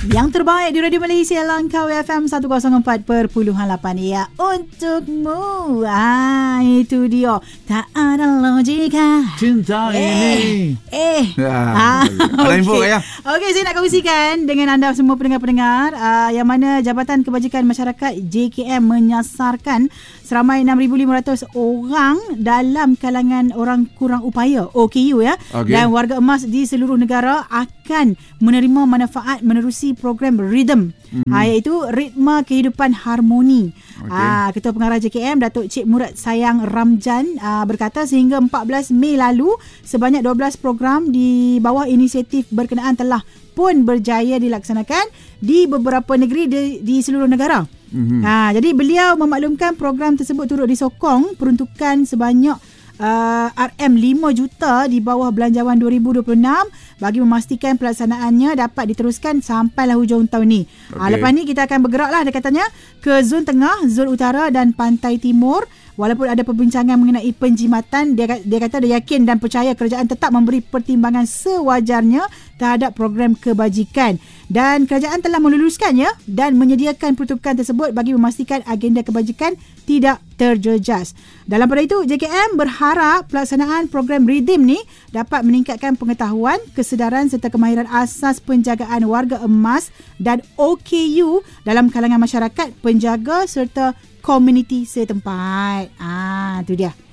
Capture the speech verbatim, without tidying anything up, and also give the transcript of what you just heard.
Yang terbaik di Radio Malaysia, Langkawi F M seratus empat perpuluhan lapan. Ya, untukmu. Ah, itu dia. Tak ada logika cinta eh, ini. Eh. Ya, ah, ada okay. info ya. Okey, saya nak kongsikan dengan anda semua pendengar-pendengar uh, yang mana Jabatan Kebajikan Masyarakat J K M menyasarkan seramai enam ribu lima ratus orang dalam kalangan orang kurang upaya O K U ya. Okay. Dan warga emas di seluruh negara akan menerima manfaat menerusi program Rhythm, mm-hmm. ha, iaitu Ritma Kehidupan Harmoni. Okay. Ha, Ketua Pengarah J K M Datuk Cik Murad Sayang Ramjan ha, berkata sehingga empat belas Mei lalu sebanyak dua belas program di bawah inisiatif berkenaan telah pun berjaya dilaksanakan di beberapa negeri di, di seluruh negara. Mm-hmm. Ha, jadi beliau memaklumkan program tersebut turut disokong peruntukan sebanyak uh, R M lima juta di bawah Belanjawan dua ribu dua puluh enam bagi memastikan pelaksanaannya dapat diteruskan sampailah hujung tahun ni. Okay. Ha, lepas ni kita akan bergeraklah dia katanya ke zon tengah, zon utara dan pantai timur. Walaupun ada perbincangan mengenai penjimatan, dia, dia kata dia yakin dan percaya kerajaan tetap memberi pertimbangan sewajarnya terhadap program kebajikan. Dan kerajaan telah meluluskannya dan menyediakan pertukaran tersebut bagi memastikan agenda kebajikan tidak terjejas. Dalam pada itu, J K M berharap pelaksanaan program Rhythm ni dapat meningkatkan pengetahuan, kesedaran serta kemahiran asas penjagaan warga emas dan O K U dalam kalangan masyarakat, penjaga serta komuniti setempat. Ah, tu dia.